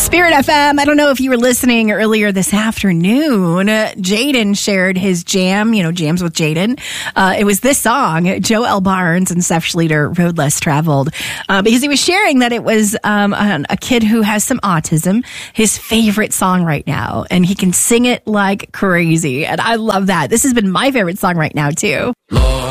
Spirit FM. I don't know if you were listening earlier this afternoon. Jaden shared his jam, Jams with Jaden. It was this song, Joe L. Barnes and Seth Schleter, Road Less Traveled, because he was sharing that it was a kid who has some autism, his favorite song right now, and he can sing it like crazy. And I love that. This has been my favorite song right now, too.